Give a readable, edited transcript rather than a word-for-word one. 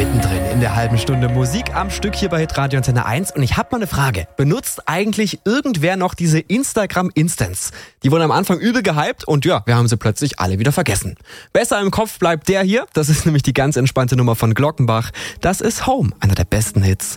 mittendrin in der halben Stunde Musik am Stück hier bei Hitradio Antenne 1. Und ich habe mal eine Frage. Benutzt eigentlich irgendwer noch diese Instagram-Instants? Die wurden am Anfang übel gehypt und ja, wir haben sie plötzlich alle wieder vergessen. Besser im Kopf bleibt der hier. Das ist nämlich die ganz entspannte Nummer von Glockenbach. Das ist Home, einer der besten Hits.